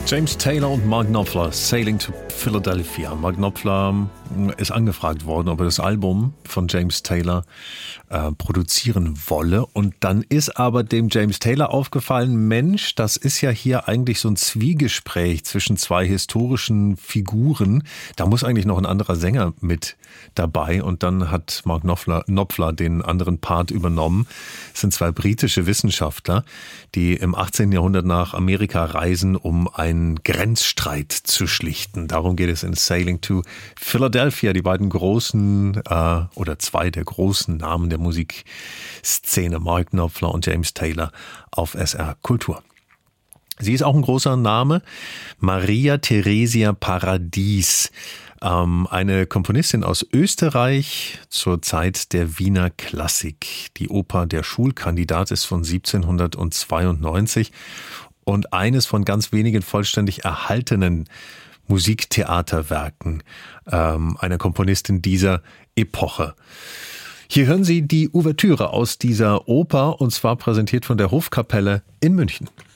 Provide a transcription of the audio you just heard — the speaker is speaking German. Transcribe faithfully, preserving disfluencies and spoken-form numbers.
James Taylor und Mark Knopfler, Sailing to Philadelphia. Mark Knopfler ist angefragt worden, ob er das Album von James Taylor äh, produzieren wolle. Und dann ist aber dem James Taylor aufgefallen, Mensch, das ist ja hier eigentlich so ein Zwiegespräch zwischen zwei historischen Figuren. Da muss eigentlich noch ein anderer Sänger mit dabei. Und dann hat Mark Knopfler, Knopfler den anderen Part übernommen. Es sind zwei britische Wissenschaftler, die im achtzehnten Jahrhundert nach Amerika reisen, um einen Grenzstreit zu schlichten. Darum geht es in Sailing to Philadelphia. Die beiden großen äh, oder zwei der großen Namen der Musikszene, Mark Knopfler und James Taylor auf S R Kultur. Sie ist auch ein großer Name, Maria Theresia Paradies. Eine Komponistin aus Österreich zur Zeit der Wiener Klassik. Die Oper Der Schulkandidat ist von siebzehnhundertzweiundneunzig und eines von ganz wenigen vollständig erhaltenen Musiktheaterwerken ähm, einer Komponistin dieser Epoche. Hier hören Sie die Ouvertüre aus dieser Oper, und zwar präsentiert von der Hofkapelle in München.